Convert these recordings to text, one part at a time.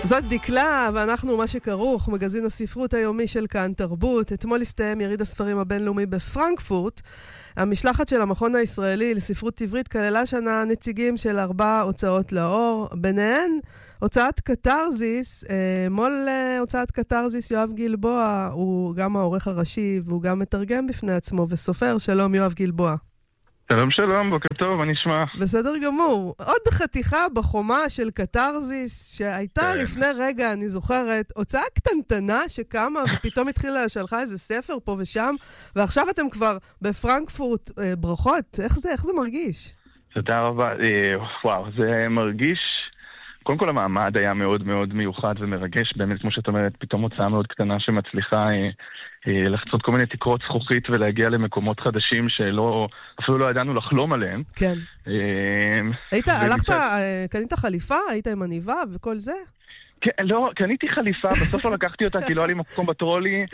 זאת דקלה, ואנחנו מה שכרוך, מגזין הספרות היומי של כאן תרבות. אתמול הסתיים יריד הספרים הבינלאומי בפרנקפורט. המשלחת של המכון הישראלי לספרות עברית כללה שנה נציגים של 4 הוצאות לאור, ביניהן הוצאת קטרזיס. מול הוצאת קטרזיס יואב גלבוע, הוא גם העורך הראשי והוא גם מתרגם בפני עצמו וסופר. שלום יואב גלבוע. שלום שלום, בוקר טוב, אני אשמע. בסדר גמור. עוד חתיכה בחומה של קטרזיס שהייתה לפני רגע, אני זוכרת, הוצאה קטנטנה שקמה ופתאום התחילה שלחה איזה ספר פה ושם, ועכשיו אתם כבר בפרנקפורט. ברכות, איך זה מרגיש? תודה רבה. וואו, זה מרגיש... קודם כל המעמד היה מאוד מאוד מיוחד ומרגש, באמת כמו שאת אומרת, פתאום הוצאה מאוד קטנה שמצליחה לחצות כל מיני תקרות זכוכית ולהגיע למקומות חדשים אפילו לא ידענו לחלום עליהם. כן. הלכת, קנית חליפה? היית עם עניבה וכל זה? כן, לא, קניתי חליפה, בסוף לא לקחתי אותה כי לא היה לי מקום בטרולי,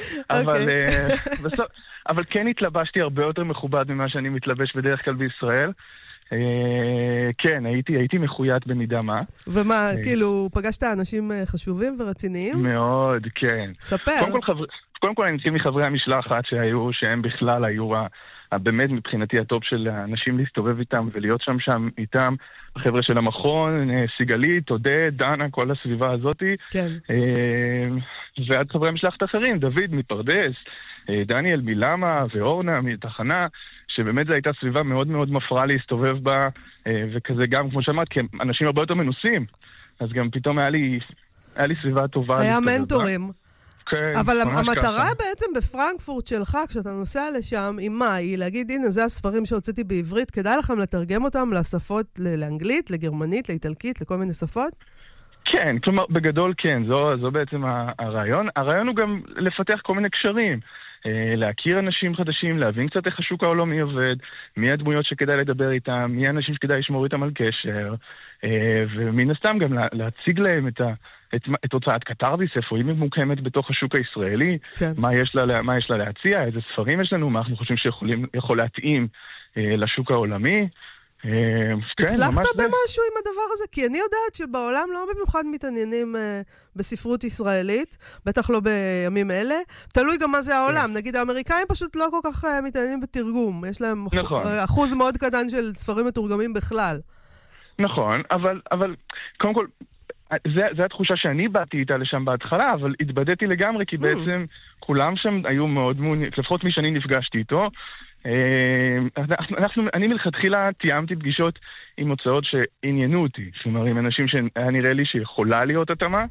אבל כן התלבשתי הרבה יותר מכובד ממה שאני מתלבש בדרך כלל בישראל. כן, הייתי מחויית במידה מה. ומה, כאילו, פגשת אנשים חשובים ורציניים? מאוד, כן. ספר. קודם כל אני נציג מחברי המשלחת שהם בכלל היו באמת מבחינתי הטופ של האנשים להסתובב איתם ולהיות שם איתם. החבר'ה של המכון, סיגלית, עודד, דנה, כל הסביבה הזאת. כן. ועד חברי המשלחת אחרים, דוד מפרדס, דניאל מלמה ואורנה מתחנה, שבאמת זו הייתה סביבה מאוד מאוד מפרעה להסתובב בה, וכזה גם, כמו שאמרת, כי אנשים הרבה יותר מנוסים, אז גם פתאום היה לי סביבה טובה. היה מנטורים. כן, אבל המטרה בעצם בפרנקפורט שלך, כשאתה נוסע לשם, היא מה? היא להגיד, הנה, זה הספרים שהוצאתי בעברית, כדאי לכם לתרגם אותם לשפות, לאנגלית, לגרמנית, לאיטלקית, לכל מיני שפות? כן, כלומר, בגדול כן, זו בעצם הרעיון. הרעיון הוא גם לפתח כל מיני קשרים. להכיר אנשים חדשים, להבין קצת איך השוק העולמי עובד, מי הדמויות שכדאי לדבר איתם, מי האנשים שכדאי לשמור איתם על קשר, ומן הסתם גם להציג להם את הוצאת קטרזיס, איפה היא ממוקמת בתוך השוק הישראלי, כן. מה יש לה להציע, איזה ספרים יש לנו, מה אנחנו חושבים שיכול להתאים לשוק העולמי. הצלחת במשהו עם הדבר הזה? כי אני יודעת שבעולם לא במיוחד מתעניינים בספרות ישראלית, בטח לא בימים אלה. תלוי גם מה זה העולם. נגיד האמריקאים פשוט לא כל כך מתעניינים בתרגום. יש להם אחוז מאוד קטן של ספרים מתורגמים בכלל. נכון, אבל קודם כל, זה התחושה שאני באתי איתה לשם בהתחלה, אבל התבדיתי לגמרי, כי בעצם כולם שם היו מאוד מעוניינים, לפחות מי שאני נפגשתי איתו, אני מלכתחילה תיאמתי פגישות עם הוצאות שעניינו אותי, כלומר עם אנשים שהיה נראה לי שיכולה להיות התאמה,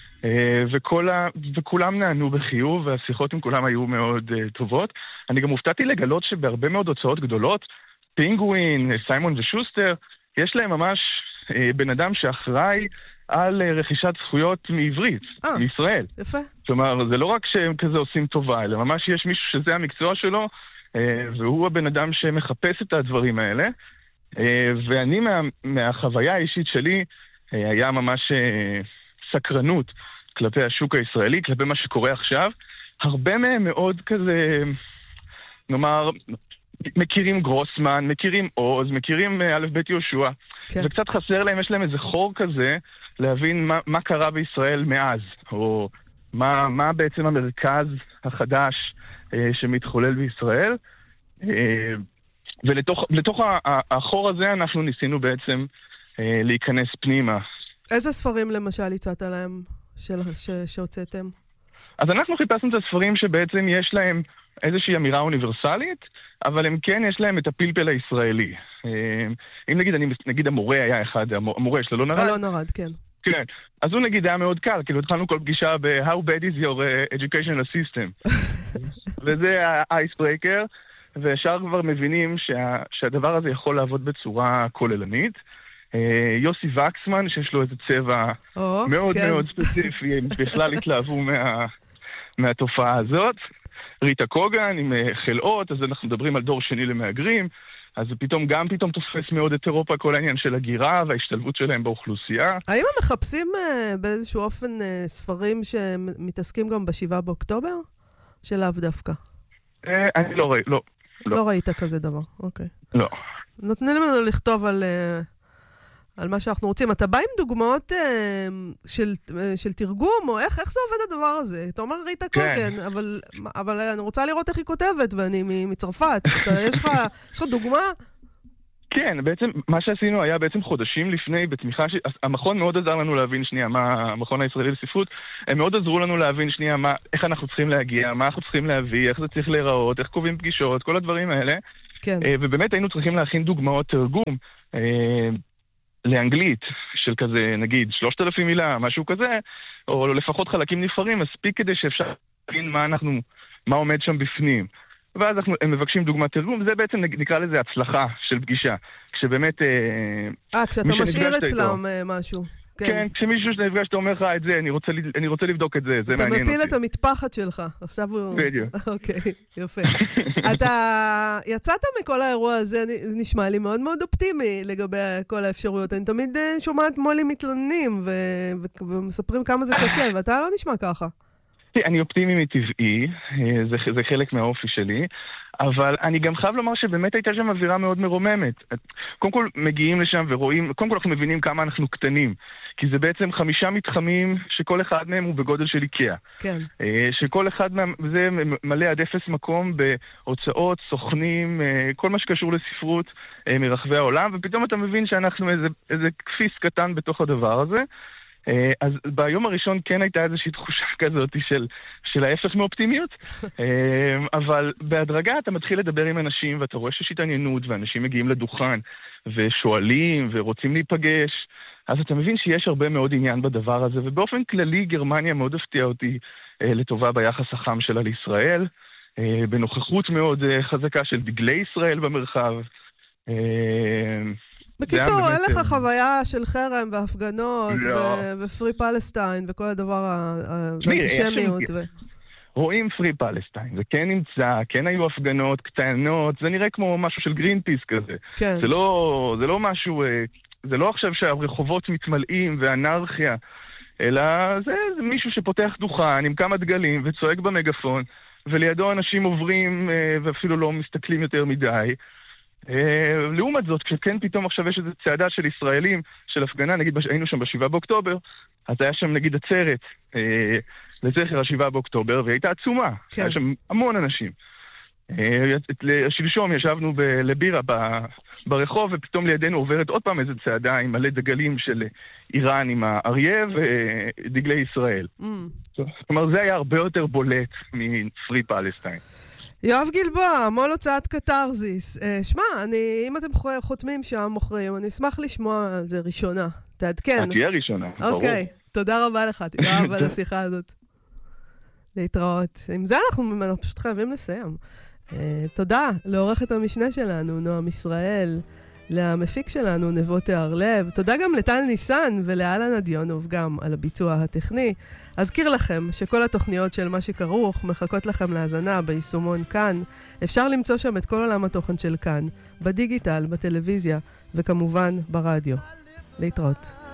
וכולם נענו בחיוב, והשיחות עם כולם היו מאוד טובות. אני גם הופתעתי לגלות שבהרבה מאוד הוצאות גדולות, פינגווין, סיימון ושוסטר, יש להם ממש בן אדם שאחראי על רכישת זכויות מעברית, מישראל. יפה. כלומר, זה לא רק שהם כזה עושים טובה, אלא ממש יש מישהו שזה המקצוע שלו, והוא הבן אדם שמחפש את הדברים האלה. ואני מהחוויה האישית שלי, היה ממש סקרנות כלפי השוק הישראלי, כלפי מה שקורה עכשיו. הרבה מהם מאוד כזה, נאמר, מכירים גרוסמן, מכירים עוז, מכירים א' ב' יהושע, כן. וקצת חסר להם, יש להם איזה חור כזה, להבין מה קרה בישראל מאז, או מה בעצם המרכז החדש שמתחולל בישראל, ולתוך החור הזה אנחנו ניסינו בעצם להיכנס פנימה. איזה ספרים למשל הצעת להם שהוצאתם? אז אנחנו חיפשנו את הספרים שבעצם יש להם איזושהי אמירה אוניברסלית, אבל הם כן יש להם את הפלפל הישראלי. אם נגיד המורה היה אחד, המורה שלו לא נרד. לא נרד, כן. כן, אז הוא נגיד היה מאוד קל, כאילו התחלנו כל פגישה ב-How bad is your educational system. וזה ה-icebreaker, וישר כבר מבינים שהדבר הזה יכול לעבוד בצורה כוללנית. יוסי וקסמן, שיש לו איזה צבע מאוד מאוד ספציפי, הם בכלל התלהבו מהתופעה הזאת. ריטה קוגן עם חלאות, אז אנחנו מדברים על דור שני למהגרים, אז פתאום תופס מאוד את אירופה כל העניין של הגירה וההשתלבות שלהם באוכלוסייה. האם הם מחפשים באיזשהו אופן ספרים שמתעסקים גם ב7 באוקטובר? שלאו דווקא. אני לא ראיתי, לא. לא ראית כזה דבר, אוקיי. לא. נותנים לנו לכתוב על מה שאנחנו רוצים. אתה בא עם דוגמאות של תרגום, או איך זה עובד הדבר הזה? אתה אומר ריטה קוגן, אבל אני רוצה לראות איך היא כותבת, ואני מצרפת. יש לך דוגמה? כן, בעצם מה שעשינו היה בעצם חודשים לפני, בתמיכה המכון מאוד עזר לנו להבין שנייה מה המכון הישראלי לספרות, הם מאוד עזרו לנו להבין שנייה איך אנחנו צריכים להגיע, מה אנחנו צריכים להביא, איך זה צריך להיראות, איך קובעים פגישות, כל הדברים האלה. כן. ובאמת היינו צריכים להכין דוגמאות תרגום לאנגלית של כזה, נגיד, 3,000 מילה, משהו כזה, או לפחות חלקים נפרים, מספיק כדי שאפשר להבין מה עומד שם בפנים. ואז הם מבקשים דוגמת תרגום, זה בעצם נקרא לזה הצלחה של פגישה. כשבאמת... כשאתה משאיר אצלם משהו. כן, כשמישהו שנפגש, אתה אומר לך את זה, אני רוצה לבדוק את זה, זה מעניין אותי. אתה מפיל את המטפחת שלך, עכשיו הוא... בדיוק. אוקיי, יפה. אתה יצאת מכל האירוע הזה, נשמע לי מאוד מאוד אופטימי לגבי כל האפשרויות. אני תמיד שומעת מולי מתלוננים ומספרים כמה זה קשה, ואתה לא נשמע ככה. אני אופטימי מטבעי, זה חלק מהאופי שלי, אבל אני גם חייב לומר שבאמת הייתה שם אווירה מאוד מרוממת. קודם כל מגיעים לשם ורואים, קודם כל אנחנו מבינים כמה אנחנו קטנים, כי זה בעצם 5 מתחמים שכל אחד מהם הוא בגודל של איקאה. כן. שכל אחד מהם, זה מלא עד 0 מקום בהוצאות, סוכנים, כל מה שקשור לספרות מרחבי העולם, ופתאום אתה מבין שאנחנו איזה כפיס קטן בתוך הדבר הזה. אז ביום הראשון כן הייתה איזושהי תחושה כזאת של ההפך מאופטימיות, אבל בהדרגה אתה מתחיל לדבר עם אנשים ואתה רואה שיש התעניינות ואנשים מגיעים לדוכן ושואלים ורוצים להיפגש, אז אתה מבין שיש הרבה מאוד עניין בדבר הזה, ובאופן כללי גרמניה מאוד הפתיעה אותי לטובה ביחס החם שלה לישראל, בנוכחות מאוד חזקה של דגלי ישראל במרחב. בקיצור, אין לך חוויה של חרם והפגנות ופרי פלסטיין וכל הדבר האנטישמיות. רואים פרי פלסטיין, זה כן נמצא, כן היו הפגנות קטנות, זה נראה כמו משהו של גרינפיס כזה. זה לא משהו, זה לא עכשיו שהרחובות מתמלאים ואנרכיה, אלא זה מישהו שפותח דוכן עם כמה דגלים וצועק במגפון, ולידו אנשים עוברים ואפילו לא מסתכלים יותר מדי. לעומת זאת, כשכן פתאום עכשיו יש איזו צעדה של ישראלים, של הפגנה, נגיד היינו שם ב7 באוקטובר, אז היה שם נגיד עצרת לזכר ה7 באוקטובר, והיא הייתה עצומה, היה שם המון אנשים. שלשום ישבנו לבירה ברחוב, ופתאום לידינו עוברת עוד פעם איזו צעדה עם מלא דגלים של איראן עם האריה ודגלי ישראל. זאת אומרת, זה היה הרבה יותר בולט מפרי פלסטיין. יואב גלבוע, מול הוצאת קטרזיס. שמע, אם אתם חותמים שם מוכרים, אני אשמח לשמוע על זה ראשונה. תעדכן. תהיה ראשונה, ברור. אוקיי, תודה רבה לך, תודה רבה על השיחה הזאת. להתראות. עם זה אנחנו פשוט חייבים לסיים. תודה לעורכת המשנה שלנו, נועם ישראל, למפיק שלנו, נבות הרלב. תודה גם לטל ניסן ולאלן אדיונוב גם על הביצוע הטכני. אזכיר לכם שכל התוכניות של מה שכרוך מחכות לכם להזנה ביישומון כאן. אפשר למצוא שם את כל עולם התוכן של כאן, בדיגיטל, בטלוויזיה וכמובן ברדיו. להתראות.